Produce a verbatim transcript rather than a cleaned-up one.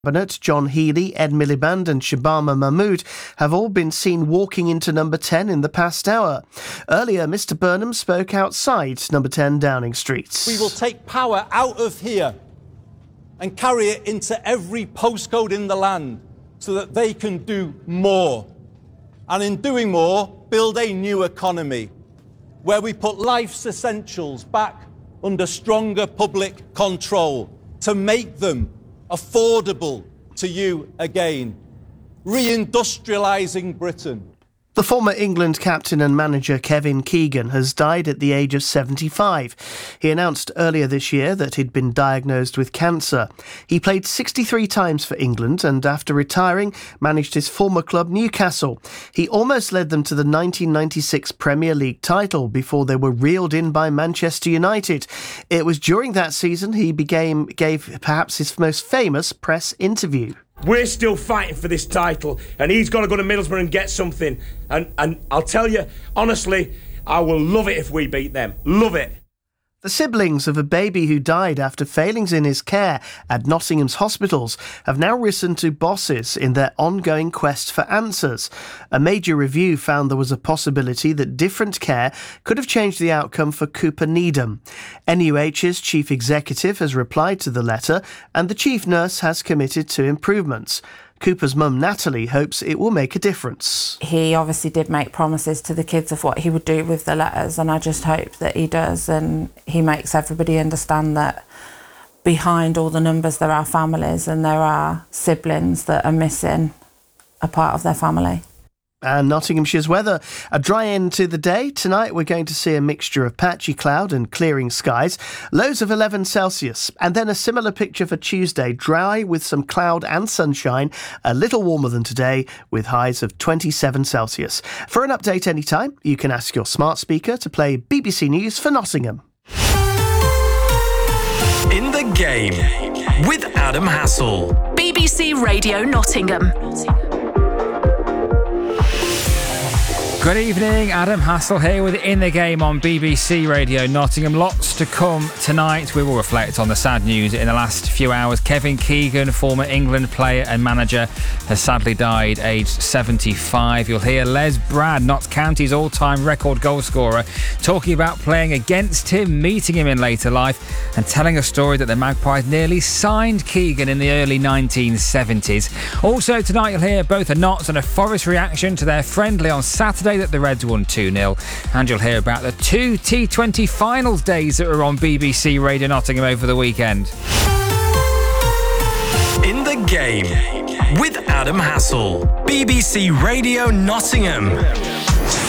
Cabinet, John Healey, Ed Miliband and Shabana Mahmood have all been seen walking into number ten in the past hour. Earlier, Mr Burnham spoke outside number ten Downing Street. We will take power out of here and carry it into every postcode in the land so that they can do more. And in doing more, build a new economy where we put life's essentials back under stronger public control to make them affordable to you again, reindustrialising Britain. The former England captain and manager Kevin Keegan has died at the age of seventy-five. He announced earlier this year that he'd been diagnosed with cancer. He played sixty-three times for England and after retiring managed his former club Newcastle. He almost led them to the nineteen ninety-six Premier League title before they were reeled in by Manchester United. It was during that season he became, gave perhaps his most famous press interview. We're still fighting for this title and he's got to go to Middlesbrough and get something. And, and I'll tell you, honestly, I will love it if we beat them. Love it. The siblings of a baby who died after failings in his care at Nottingham's hospitals have now risen to bosses in their ongoing quest for answers. A major review found there was a possibility that different care could have changed the outcome for Cooper Needham. N U H's chief executive has replied to the letter and the chief nurse has committed to improvements. Cooper's mum, Natalie, hopes it will make a difference. He obviously did make promises to the kids of what he would do with the letters, and I just hope that he does and he makes everybody understand that behind all the numbers there are families and there are siblings that are missing a part of their family. And Nottinghamshire's weather. A dry end to the day. Tonight we're going to see a mixture of patchy cloud and clearing skies. Lows of eleven Celsius. And then a similar picture for Tuesday. Dry with some cloud and sunshine. A little warmer than today with highs of twenty-seven Celsius. For an update anytime, you can ask your smart speaker to play B B C News for Nottingham. In the Game with Adam Hassel. B B C Radio Nottingham. Good evening, Adam Hassel here with In the Game on B B C Radio Nottingham. Lots to come tonight. We will reflect on the sad news in the last few hours. Kevin Keegan, former England player and manager, has sadly died aged seventy-five. You'll hear Les Brad, Notts County's all-time record goalscorer, talking about playing against him, meeting him in later life and telling a story that the Magpies nearly signed Keegan in the early nineteen seventies. Also tonight you'll hear both a Notts and a Forest reaction to their friendly on Saturday that the Reds won two nil, and you'll hear about the two T twenty finals days that were on B B C Radio Nottingham over the weekend. In the Game with Adam Hassel. B B C Radio Nottingham.